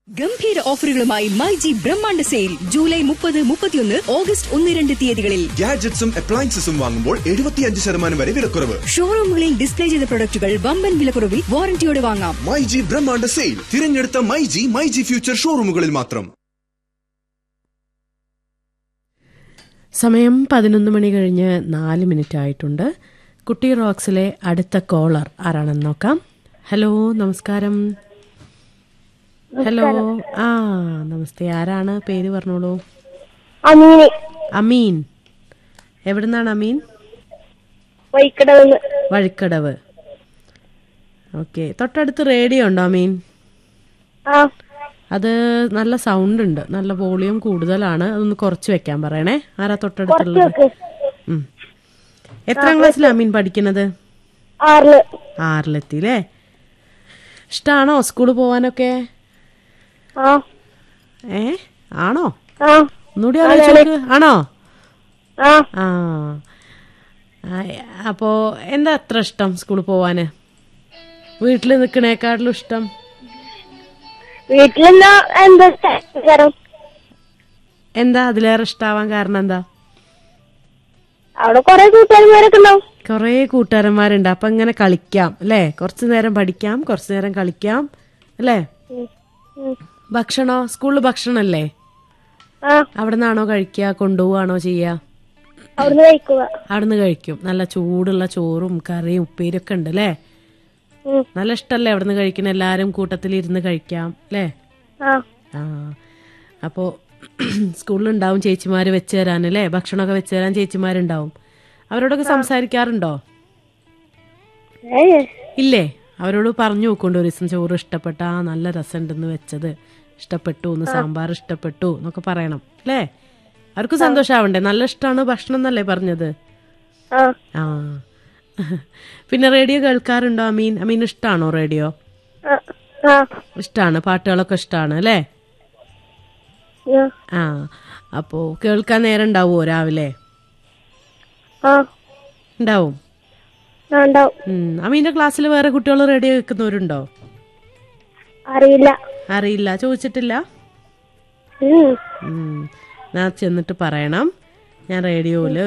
ഗംഭീര ഓഫറുകളുമായി മൈജി ബ്രഹ്മാണ്ഡ sale July 30, 31, August 1, 2 തീയതികളിൽ. ഗാഡ്ജറ്റ്സും അപ്ലയൻസസും വാങ്ങുമ്പോൾ 75% വരെ വിലക്കുറവ്. ഷോറൂമുകളിൽ ഡിസ്പ്ലേ ചെയ്ത പ്രൊഡക്റ്റുകൾ വമ്പൻ വിലക്കുറവിൽ വാറന്റിയോടെ വാങ്ങാം. മൈജി ബ്രഹ്മാണ്ഡ സെയിൽ തിരഞ്ഞെടുത്ത മൈജി ഫ്യൂച്ചർ ഷോറൂമുകളിൽ മാത്രം. സമയം 11 മണി കഴിഞ്ഞ് 4 മിനിറ്റ് ആയിട്ടുണ്ട്. കുട്ടി റോക്സിലെ അടുത്ത കോളർ ആരാണെന്ന് നോക്കാം. ഹലോ, നമസ്കാരം. ഹലോ, നമസ്തേ. ആരാണ്? പേര് പറഞ്ഞോളൂ. അമീൻ. എവിടുന്നാണ് അമീൻ? വഴിക്കടവ്. ഓക്കെ. തൊട്ടടുത്ത് റേഡിയോ ഉണ്ടോ അമീൻ? അത് നല്ല സൗണ്ട് ഉണ്ട്, നല്ല വോളിയം കൂടുതലാണ്. അതൊന്ന് കുറച്ച് വെക്കാൻ പറയണേ. ആരാ തൊട്ടടുത്തുള്ളത്? എത്രാം ക്ലാസ്സിലാണ് അമീൻ പഠിക്കുന്നത്? 6-ലെത്തിയില്ലേ? ഇഷ്ടാണോ സ്കൂളിൽ പോവാനൊക്കെ? ആണോ? ഒന്നുകൂടി ആലോചിച്ചു. ആണോ? അപ്പോ എന്താ അത്ര ഇഷ്ടം സ്കൂളിൽ പോവാന്? വീട്ടില് നിക്കണേക്കാട്ടിലും ഇഷ്ടം? എന്താ അതിലേറെ ഇഷ്ടാവാൻ കാരണം എന്താ? അവിടെ കൊറേ കൂട്ടുകാരന്മാരൊക്കെ ഉണ്ടാവും. കൊറേ കൂട്ടുകാരന്മാരുണ്ട്. അപ്പൊ ഇങ്ങനെ കളിക്കാം അല്ലേ? കുറച്ചു നേരം പഠിക്കാം, കുറച്ചു നേരം കളിക്കാം അല്ലേ? ഭക്ഷണോ? സ്കൂളിൽ ഭക്ഷണല്ലേ? അവിടെ നിന്നാണോ കഴിക്കുക? കൊണ്ടുപോവാണോ ചെയ്യാ? അവിടുന്ന് കഴിക്കും. നല്ല ചൂടുള്ള ചോറും കറിയും ഉപ്പേരിയും ഒക്കെ ഉണ്ട് അല്ലേ? നല്ല ഇഷ്ടല്ലേ അവിടുന്ന് കഴിക്കണ? എല്ലാരും കൂട്ടത്തിൽ ഇരുന്ന് കഴിക്കാം അല്ലേ? അപ്പോ സ്കൂളിലുണ്ടാവും ചേച്ചിമാര് വെച്ച് തരാനല്ലേ? ഭക്ഷണമൊക്കെ വെച്ച് തരാൻ ചേച്ചിമാരുണ്ടാവും. അവരോടൊക്കെ സംസാരിക്കാറുണ്ടോ? ഇല്ലേ? അവരോട് പറഞ്ഞു നോക്കൊണ്ട് ഒരു ദിവസം ചോറ് ഇഷ്ടപ്പെട്ട, നല്ല രസമുണ്ടെന്ന് വെച്ചത് ഇഷ്ടപ്പെട്ടു, ഒന്ന് സാമ്പാർ ഇഷ്ടപ്പെട്ടു എന്നൊക്കെ പറയണം അല്ലേ? അവർക്ക് സന്തോഷാവണ്ടേ? നല്ല ഇഷ്ടമാണ് ഭക്ഷണം എന്നല്ലേ പറഞ്ഞത്? പിന്നെ റേഡിയോ കേൾക്കാറുണ്ടോ അമീൻ? അമീൻ ഇഷ്ടാണോ റേഡിയോ? ഇഷ്ടാണ്. പാട്ടുകളൊക്കെ ഇഷ്ടാണ് അല്ലേ? അപ്പോ കേൾക്കാൻ നേരം ഉണ്ടാവുമോ രാവിലെ? ഉണ്ടാവും. അമീന്റെ ക്ലാസ്സിൽ വേറെ കുട്ടികൾ റേഡിയോ കേൾക്കുന്നവരുണ്ടോ? അറിയില്ല. ചോദിച്ചിട്ടില്ല? ഞാൻ ചെന്നിട്ട് പറയണം. ഞാൻ റേഡിയോയില്